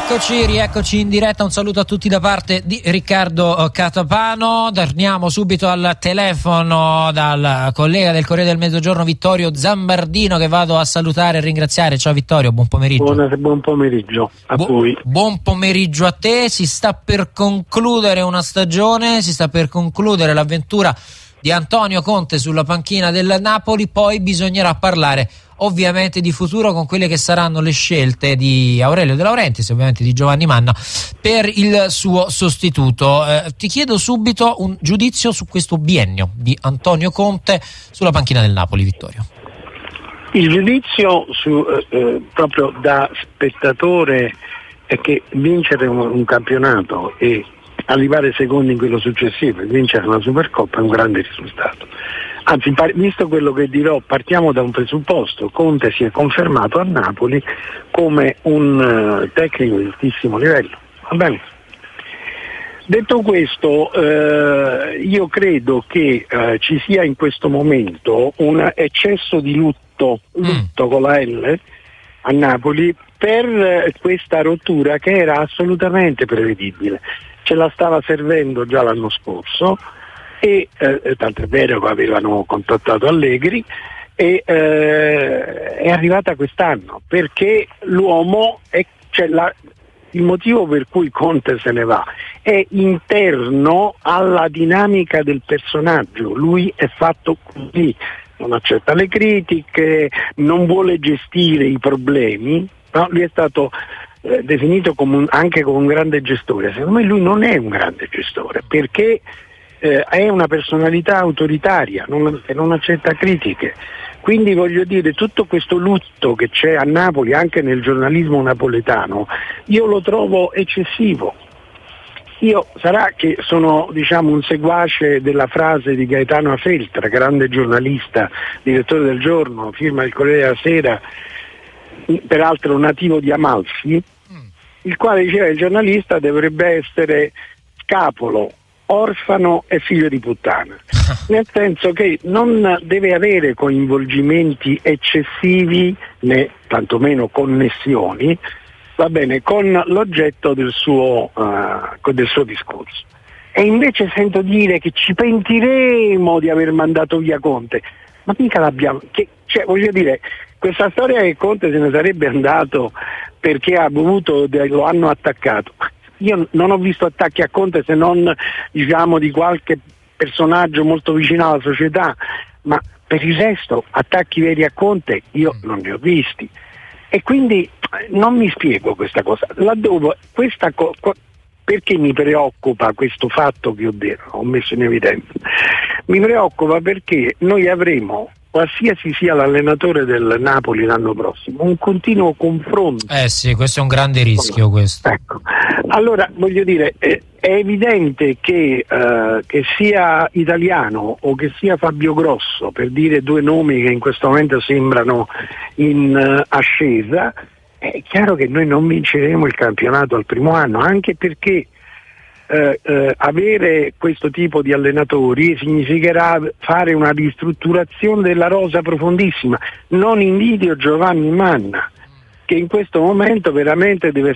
Rieccoci in diretta. Un saluto a tutti da parte di Riccardo Catapano. Torniamo subito al telefono dal collega del Corriere del Mezzogiorno Vittorio Zambardino, che vado a salutare e ringraziare. Ciao Vittorio, buon pomeriggio. Buon pomeriggio a voi. Buon pomeriggio a te. Si sta per concludere una stagione, si sta per concludere l'avventura di Antonio Conte sulla panchina del Napoli, poi bisognerà parlare ovviamente di futuro con quelle che saranno le scelte di Aurelio De Laurentiis e ovviamente di Giovanni Manna per il suo sostituto. Ti chiedo subito un giudizio su questo biennio di Antonio Conte sulla panchina del Napoli, Vittorio. Il giudizio proprio da spettatore è che vincere un campionato e arrivare secondi in quello successivo e vincere una Supercoppa è un grande risultato. Anzi, visto quello che dirò, partiamo da un presupposto: Conte si è confermato a Napoli come un tecnico di altissimo livello. Va bene? Detto questo, io credo che ci sia in questo momento un eccesso di lutto con la L a Napoli per questa rottura che era assolutamente prevedibile. Ce la stava servendo già l'anno scorso e tanto è vero che avevano contattato Allegri e è arrivata quest'anno perché l'uomo il motivo per cui Conte se ne va è interno alla dinamica del personaggio. Lui è fatto così, non accetta le critiche, non vuole gestire i problemi, no? Lui è stato definito anche come un grande gestore. Secondo me lui non è un grande gestore perché è una personalità autoritaria che non accetta critiche. Quindi voglio dire, tutto questo lutto che c'è a Napoli anche nel giornalismo napoletano io lo trovo eccessivo. Io sarà che sono un seguace della frase di Gaetano Afeltra, grande giornalista, direttore del Giorno, firma il Corriere della Sera, peraltro nativo di Amalfi, il quale diceva che il giornalista dovrebbe essere scapolo, orfano e figlio di puttana, nel senso che non deve avere coinvolgimenti eccessivi né tantomeno connessioni, va bene, con l'oggetto del suo discorso. E invece sento dire che ci pentiremo di aver mandato via Conte, ma mica l'abbiamo, voglio dire, questa storia che Conte se ne sarebbe andato perché lo hanno attaccato. Io non ho visto attacchi a Conte se non di qualche personaggio molto vicino alla società, ma per il resto attacchi veri a Conte io non ne ho visti. E quindi non mi spiego questa cosa. Laddove perché mi preoccupa questo fatto che ho messo in evidenza? Mi preoccupa perché noi avremo, qualsiasi sia l'allenatore del Napoli l'anno prossimo, un continuo confronto. Sì, questo è un grande rischio. Questo. Ecco. Allora, voglio dire, è evidente che sia Italiano o che sia Fabio Grosso, per dire due nomi che in questo momento sembrano in ascesa, è chiaro che noi non vinceremo il campionato al primo anno, anche perché avere questo tipo di allenatori significherà fare una ristrutturazione della rosa profondissima. Non invidio Giovanni Manna, che in questo momento veramente deve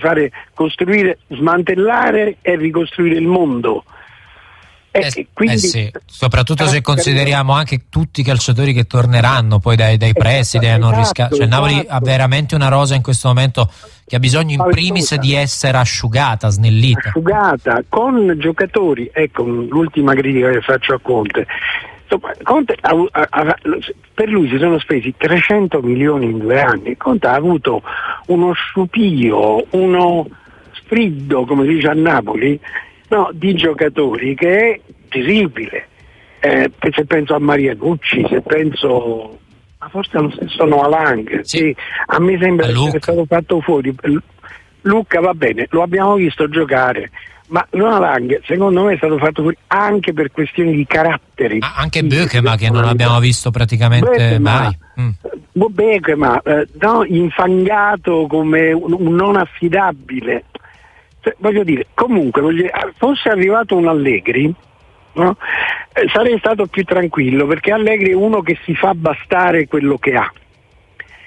smantellare e ricostruire il mondo. Quindi, sì. Soprattutto se consideriamo anche tutti i calciatori che torneranno poi dai prestiti, cioè Napoli ha veramente una rosa in questo momento che ha bisogno in primis di essere asciugata, snellita. Con giocatori, ecco l'ultima critica che faccio a Conte. Conte per lui si sono spesi 300 milioni in 2 anni. Conte ha avuto uno sciupio, uno sfriddo, come dice a Napoli, di giocatori che è terribile. Se penso a Marianucci, se penso ma forse allo stesso Noah Lang, sì. A me sembra essere stato fatto fuori. Luca va bene, lo abbiamo visto giocare, ma Noah Lang secondo me è stato fatto fuori anche per questioni di carattere. Anche Bökema che non abbiamo visto praticamente mai. Bökema, infangato come un non affidabile. Voglio dire, comunque, fosse arrivato un Allegri, no? Sarei stato più tranquillo, perché Allegri è uno che si fa bastare quello che ha.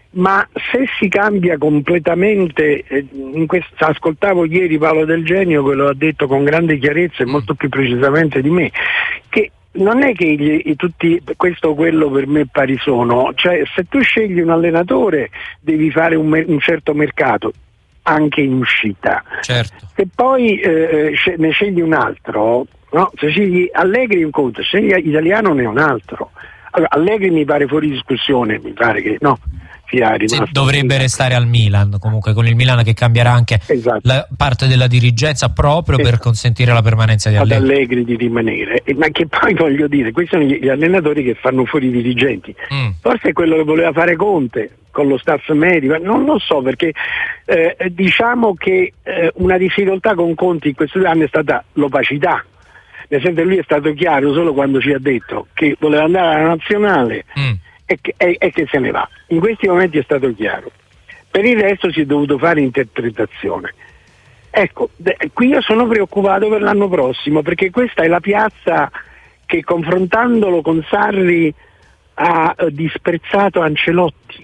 ma se si cambia completamente, ascoltavo ieri Paolo Del Genio che lo ha detto con grande chiarezza e molto più precisamente di me, che non è che tutti questo o quello per me pari sono, cioè se tu scegli un allenatore devi fare un certo mercato anche in uscita, certo. Se poi ne scegli un altro, no? Se scegli Allegri un conto, se scegli Italiano ne è un altro. Allora, Allegri mi pare fuori discussione, mi pare che no, sia rimasto. Dovrebbe restare al Milan, comunque con il Milan che cambierà anche la parte della dirigenza proprio per consentire la permanenza di Allegri. Ad Allegri di rimanere, ma che poi voglio dire, questi sono gli allenatori che fanno fuori i dirigenti. Forse è quello che voleva fare Conte con lo staff medico, non lo so, perché diciamo che una difficoltà con Conte in questi 2 anni è stata l'opacità. Nel senso, lui è stato chiaro solo quando ci ha detto che voleva andare alla nazionale e che se ne va. In questi momenti è stato chiaro. Per il resto si è dovuto fare interpretazione. Ecco, qui io sono preoccupato per l'anno prossimo, perché questa è la piazza che, confrontandolo con Sarri, ha disprezzato Ancelotti.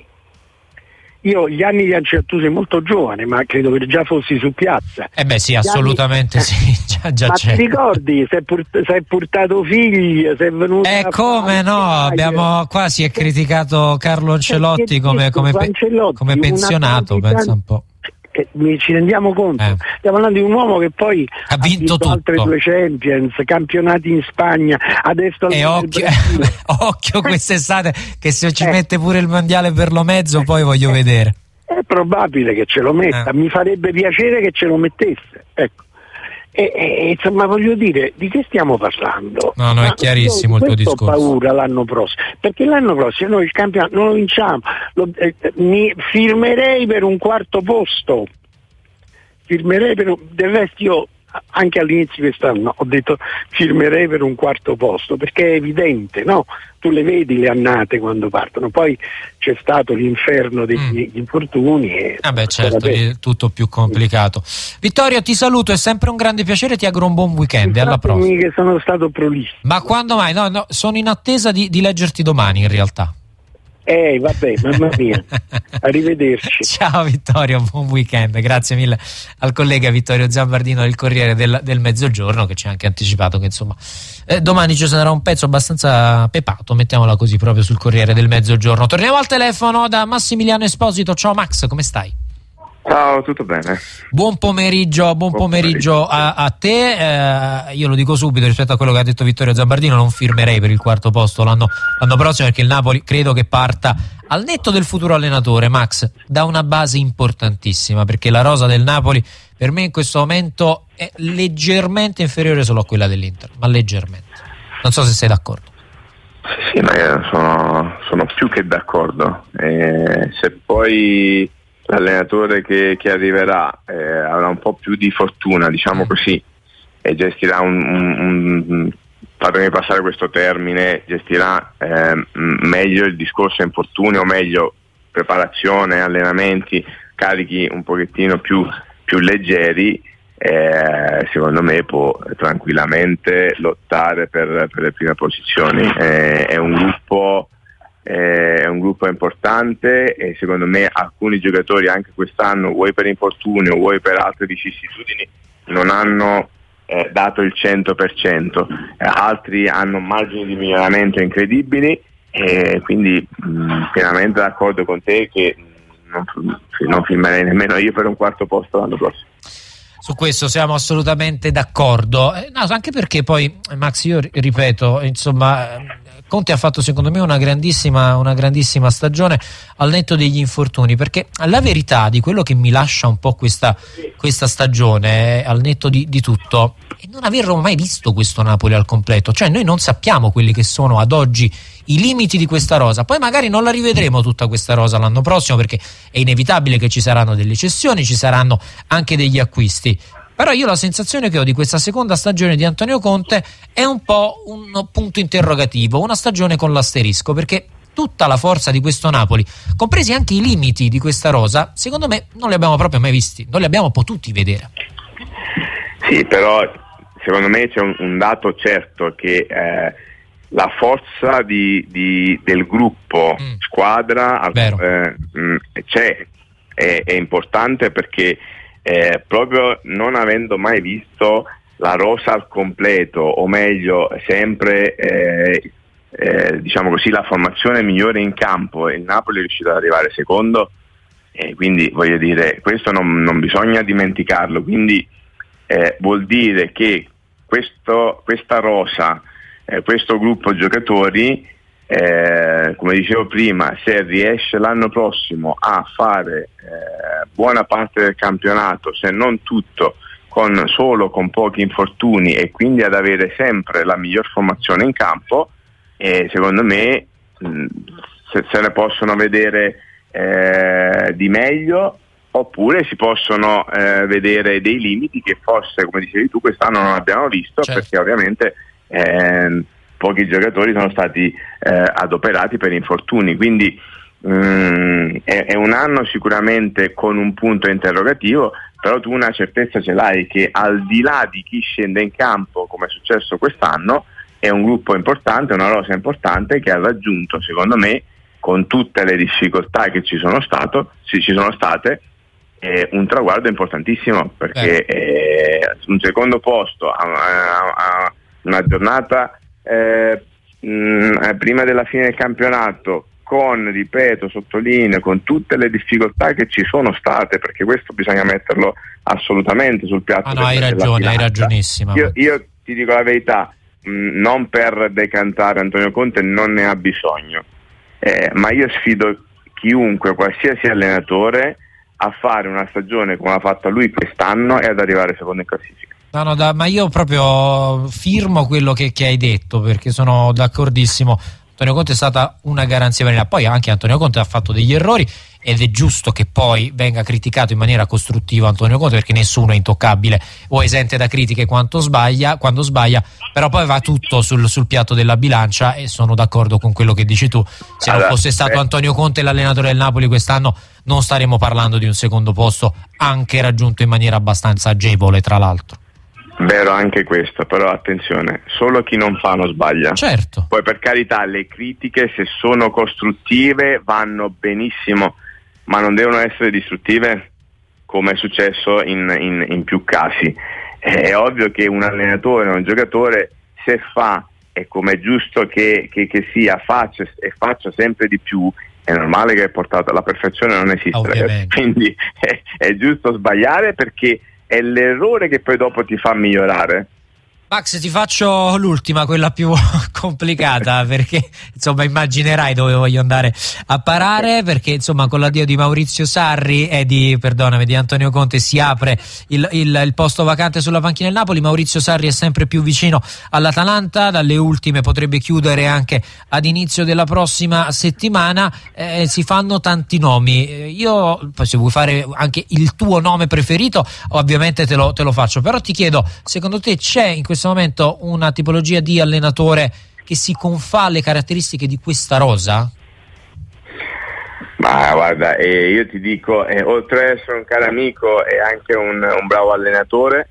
Io gli anni di Ancelotti, tu sei molto giovane, ma credo che già fossi su piazza. Sì, assolutamente sì. Già ma c'è. ti ricordi? Se hai portato figli, sei venuto. Come no? Qua si è criticato Carlo Ancelotti come pensionato, pensa un po'. Ci rendiamo conto, stiamo parlando di un uomo che poi ha vinto tutto. Altre 2 Champions, campionati in Spagna, adesso occhio quest'estate che se ci mette pure il mondiale per lo mezzo poi voglio vedere. È probabile che ce lo metta, mi farebbe piacere che ce lo mettesse, ecco. Insomma, voglio dire, di che stiamo parlando? No, è chiarissimo il tuo discorso. Ho paura l'anno prossimo, perché l'anno prossimo noi il campionato non lo vinciamo. Mi firmerei per un 4º posto. Del resto io anche all'inizio di quest'anno ho detto firmerei per un 4º posto, perché è evidente, no? Tu le vedi le annate quando partono, poi c'è stato l'inferno degli infortuni e certo, è tutto più complicato. Vittorio, ti saluto, è sempre un grande piacere, ti auguro un buon weekend e alla prossima. Che sono stato prolisso. Ma quando mai? No, sono in attesa di leggerti domani in realtà. Vabbè, mamma mia. Arrivederci. Ciao Vittorio, buon weekend. Grazie mille al collega Vittorio Zambardino del Corriere del Mezzogiorno, che ci ha anche anticipato che insomma domani ci sarà un pezzo abbastanza pepato, mettiamola così, proprio sul Corriere del Mezzogiorno. Torniamo al telefono da Massimiliano Esposito. Ciao Max, come stai? Ciao, tutto bene. Buon pomeriggio a te. Io lo dico subito, rispetto a quello che ha detto Vittorio Zambardino, non firmerei per il 4º posto l'anno prossimo, perché il Napoli credo che parta, al netto del futuro allenatore, Max, da una base importantissima, perché la rosa del Napoli per me in questo momento è leggermente inferiore solo a quella dell'Inter, ma leggermente. Non so se sei d'accordo. Sì, ma io sono più che d'accordo. Se poi l'allenatore che arriverà avrà un po' più di fortuna, diciamo così, e gestirà fatemi passare questo termine, gestirà meglio il discorso infortunio, o meglio preparazione, allenamenti, carichi un pochettino più leggeri, secondo me può tranquillamente lottare per le prime posizioni. È un gruppo importante e secondo me alcuni giocatori anche quest'anno, vuoi per infortunio, vuoi per altre vicissitudini, non hanno dato il 100%, altri hanno margini di miglioramento incredibili, e quindi pienamente d'accordo con te che non firmerei nemmeno io per un 4º posto l'anno prossimo. Su questo siamo assolutamente d'accordo, anche perché poi, Max, io ripeto, insomma, Conte ha fatto secondo me una grandissima stagione al netto degli infortuni, perché la verità di quello che mi lascia un po' questa stagione, al netto di tutto, è non averlo mai visto questo Napoli al completo. Cioè noi non sappiamo quelli che sono ad oggi i limiti di questa rosa, poi magari non la rivedremo tutta questa rosa l'anno prossimo, perché è inevitabile che ci saranno delle cessioni, ci saranno anche degli acquisti. Però io la sensazione che ho di questa seconda stagione di Antonio Conte è un po' un punto interrogativo, una stagione con l'asterisco, perché tutta la forza di questo Napoli, compresi anche i limiti di questa rosa, secondo me non li abbiamo proprio mai visti, non li abbiamo potuti vedere. Sì, però secondo me c'è un dato certo, che la forza del gruppo squadra c'è, è importante perché proprio non avendo mai visto la rosa al completo, o meglio sempre diciamo così la formazione migliore in campo, e il Napoli è riuscito ad arrivare secondo, quindi voglio dire, questo non bisogna dimenticarlo, quindi vuol dire che questa rosa, questo gruppo giocatori, come dicevo prima, se riesce l'anno prossimo a fare buona parte del campionato, se non tutto, solo con pochi infortuni, e quindi ad avere sempre la miglior formazione in campo, secondo me se ne possono vedere di meglio, oppure si possono vedere dei limiti che forse, come dicevi tu, quest'anno non abbiamo visto, certo, perché ovviamente pochi giocatori sono stati adoperati per infortuni, quindi è un anno sicuramente con un punto interrogativo, però tu una certezza ce l'hai che al di là di chi scende in campo, come è successo quest'anno, è un gruppo importante, una rosa importante che ha raggiunto, secondo me, con tutte le difficoltà che ci sono state, un traguardo importantissimo, perché un secondo posto a una giornata prima della fine del campionato, con, ripeto, sottolineo, con tutte le difficoltà che ci sono state, perché questo bisogna metterlo assolutamente sul piatto. No, hai ragione, hai ragionissima. Io ti dico la verità, non per decantare Antonio Conte, non ne ha bisogno, ma io sfido chiunque, qualsiasi allenatore, a fare una stagione come ha fatta lui quest'anno e ad arrivare secondo in classifica. Ma io proprio firmo quello che hai detto, perché sono d'accordissimo. Antonio Conte è stata una garanzia per poi anche Antonio Conte ha fatto degli errori, ed è giusto che poi venga criticato in maniera costruttiva Antonio Conte, perché nessuno è intoccabile o esente da critiche quando sbaglia, però poi va tutto sul piatto della bilancia, e sono d'accordo con quello che dici tu. Se non fosse stato Antonio Conte l'allenatore del Napoli quest'anno, non staremo parlando di un secondo posto, anche raggiunto in maniera abbastanza agevole, tra l'altro. Vero anche questo, però attenzione, solo chi non fa non sbaglia. Certo. Poi, per carità, le critiche, se sono costruttive, vanno benissimo, ma non devono essere distruttive, come è successo in più casi. È ovvio che un allenatore, un giocatore, se fa, e come è giusto che sia, faccia sempre di più, è normale che portato alla perfezione non esiste, ragazzi. Quindi è giusto sbagliare, perché è l'errore che poi dopo ti fa migliorare. Max, ti faccio l'ultima, quella più complicata, perché insomma immaginerai dove voglio andare a parare, perché insomma con l'addio di Maurizio Sarri e di Antonio Conte si apre il posto vacante sulla panchina del Napoli. Maurizio Sarri è sempre più vicino all'Atalanta, dalle ultime potrebbe chiudere anche ad inizio della prossima settimana. Si fanno tanti nomi, io poi se vuoi fare anche il tuo nome preferito ovviamente te lo faccio, però ti chiedo, secondo te c'è in questo momento una tipologia di allenatore che si confà alle caratteristiche di questa rosa? Ma guarda, io ti dico, oltre ad essere un caro amico, è anche un bravo allenatore,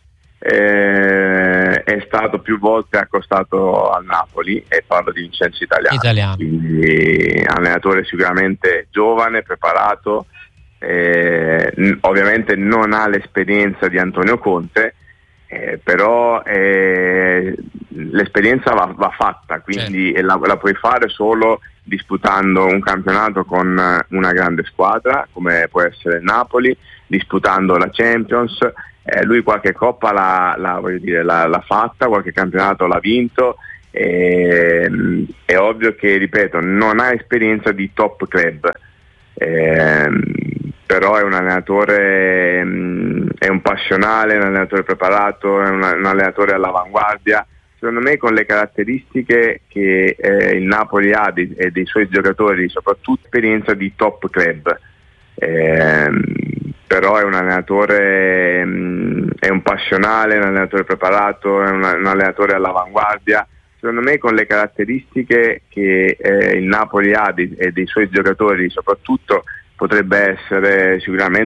è stato più volte accostato al Napoli, e parlo di Vincenzo Italiano. Quindi allenatore sicuramente giovane, preparato, ovviamente non ha l'esperienza di Antonio Conte, però l'esperienza va fatta, quindi certo, la puoi fare solo disputando un campionato con una grande squadra come può essere il Napoli, disputando la Champions. Lui qualche coppa l'ha fatta, qualche campionato l'ha vinto. È ovvio che, ripeto, non ha esperienza di top club, però è un allenatore, è un passionale, è un allenatore preparato, è un allenatore all'avanguardia, secondo me, con le caratteristiche che il Napoli ha e dei suoi giocatori, soprattutto esperienza di top club, però è un allenatore, è un passionale, è un allenatore preparato, è un allenatore all'avanguardia, secondo me, con le caratteristiche che il Napoli ha e dei suoi giocatori soprattutto, potrebbe essere sicuramente